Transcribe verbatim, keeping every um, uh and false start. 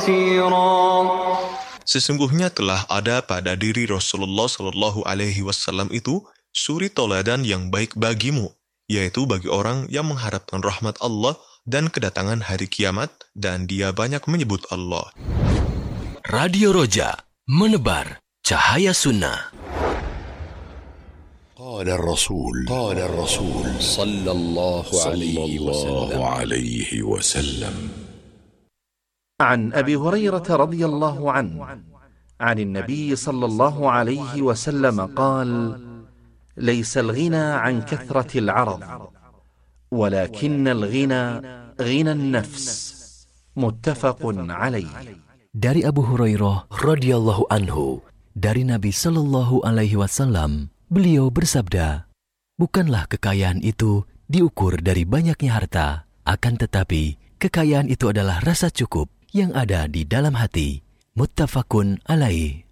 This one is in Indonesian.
Sesungguhnya telah ada pada diri Rasulullah Shallallahu Alaihi Wasallam itu suri toladan yang baik bagimu, yaitu bagi orang yang mengharapkan rahmat Allah dan kedatangan hari kiamat, dan dia banyak menyebut Allah. Radio Roja, menebar cahaya sunnah. قال الرسول قال الرسول صلى الله عليه وسلم عن أبي هريرة رضي الله عنه عن النبي صلى الله عليه وسلم قال: ليس الغنى عن كثرة العرض ولكن الغنى غنى النفس. متفق عليه. Dari Abu Hurairah radhiyallahu anhu, dari Nabi sallallahu alaihi wasallam, beliau bersabda, bukanlah kekayaan itu diukur dari banyaknya harta, akan tetapi kekayaan itu adalah rasa cukup yang ada di dalam hati. Muttafaqun alaih.